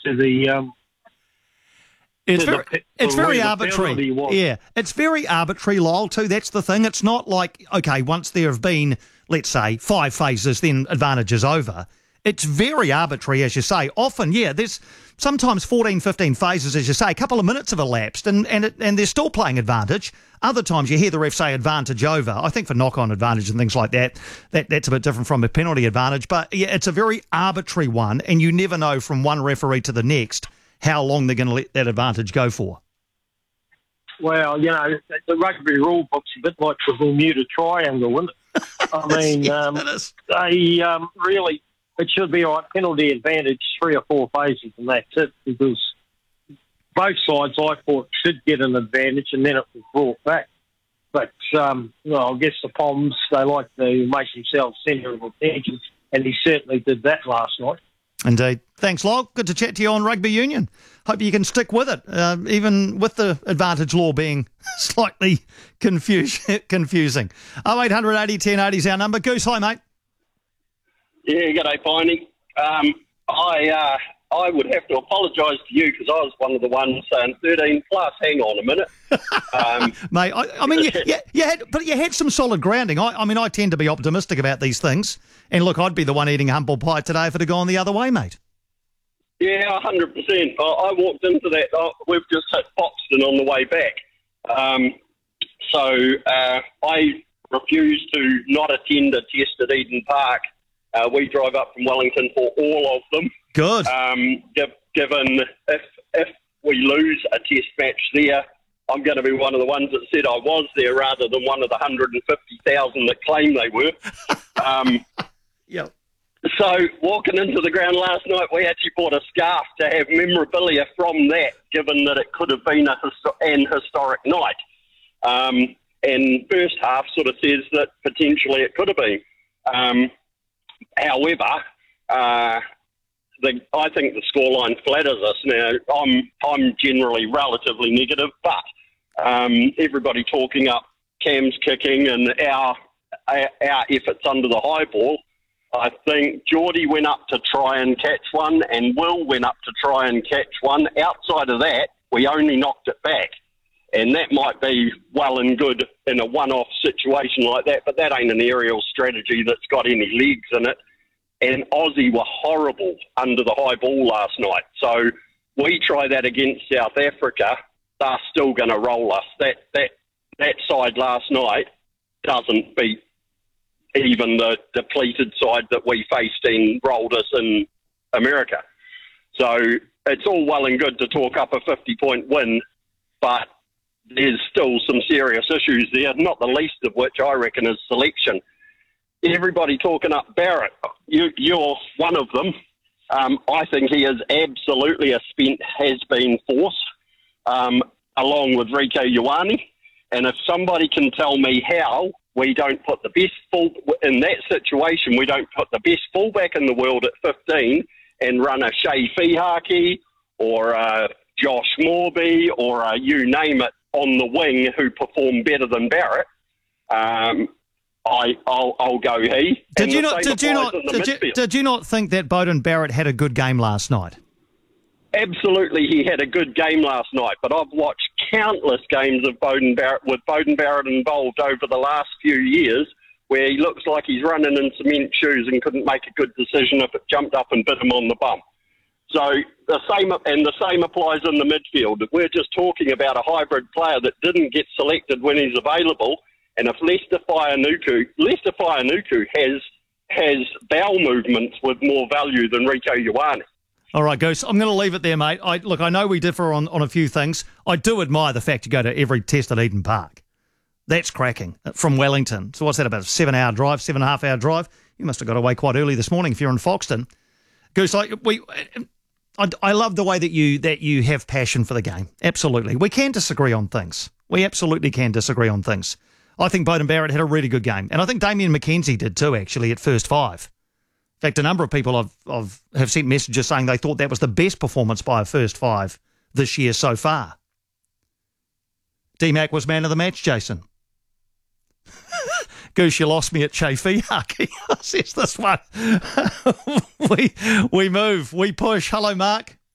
to the It's very arbitrary. Yeah, it's very arbitrary, Lyle, too. That's the thing. It's not like, okay, once there have been, let's say, 5 phases, then advantage is over. It's very arbitrary, as you say. Often, there's sometimes 14, 15 phases, as you say. A couple of minutes have elapsed, and they're still playing advantage. Other times you hear the ref say advantage over. I think for knock-on advantage and things like that, that's a bit different from a penalty advantage. But, it's a very arbitrary one, and you never know from one referee to the next how long they're going to let that advantage go for. Well, the rugby rule book's a bit like the Bermuda Triangle, isn't it? I mean, they really, it should be like penalty advantage 3 or 4 phases, and that's it, because both sides, I thought, should get an advantage, and then it was brought back. But, I guess the Poms, they like to make themselves centre of attention, and he certainly did that last night. Indeed. Thanks, Log. Good to chat to you on Rugby Union. Hope you can stick with it, even with the advantage law being slightly confusing. 0800 80 1080 is our number. Goose, hi, mate. Yeah, g'day, Piney. I would have to apologise to you because I was one of the ones saying 13 plus. Hang on a minute. Mate, I mean, you had some solid grounding. I tend to be optimistic about these things. And look, I'd be the one eating humble pie today if it had gone the other way, mate. Yeah, 100%. I walked into that. We've just hit Foxton on the way back. So I refused to not attend a test at Eden Park. We drive up from Wellington for all of them. Good. Given if we lose a test match there, I'm going to be one of the ones that said I was there rather than one of the 150,000 that claim they were. Yep. So walking into the ground last night, we actually bought a scarf to have memorabilia from that, given that it could have been an historic night. And first half sort of says that potentially it could have been. However, I think the scoreline flatters us. Now, I'm generally relatively negative, but everybody talking up Cam's kicking and our efforts under the high ball, I think Geordie went up to try and catch one and Will went up to try and catch one. Outside of that, we only knocked it back. And that might be well and good in a one-off situation like that, but that ain't an aerial strategy that's got any legs in it. And Aussie were horrible under the high ball last night. So we try that against South Africa, they're still going to roll us. That side last night doesn't beat even the depleted side that we faced and rolled us in America. So it's all well and good to talk up a 50-point win, but there's still some serious issues there, not the least of which I reckon is selection. Everybody talking up Barrett, you're one of them. I think he is absolutely a spent has-been force, along with Rieko Ioane. And if somebody can tell me how we don't put the best in that situation, we don't put the best fullback in the world at 15 and run a Shea Fihaki or a Josh Morby or a you name it on the wing who perform better than Barrett, I'll go he. Did you not think that Beauden Barrett had a good game last night? Absolutely, he had a good game last night, but I've watched countless games of Beauden Barrett with Beauden Barrett involved over the last few years where he looks like he's running in cement shoes and couldn't make a good decision if it jumped up and bit him on the bum. So the same applies in the midfield. We're just talking about a hybrid player that didn't get selected when he's available, and if Leicester Fainga'anuku has bowel movements with more value than Rieko Ioane. All right, Goose, I'm going to leave it there, mate. I know we differ on a few things. I do admire the fact you go to every test at Eden Park. That's cracking. From Wellington. So what's that, about a 7.5 drive, 7.5 hour drive? You must have got away quite early this morning if you're in Foxton. Goose, I love the way that you have passion for the game. Absolutely. We can disagree on things. We absolutely can disagree on things. I think Beauden Barrett had a really good game. And I think Damien McKenzie did too, actually, at first 5. In fact, a number of people have sent messages saying they thought that was the best performance by a first 5 this year so far. D-Mac was man of the match, Jason. Goose, you lost me at Shea Fihaki. Says this one. We move, we push. Hello, Mark.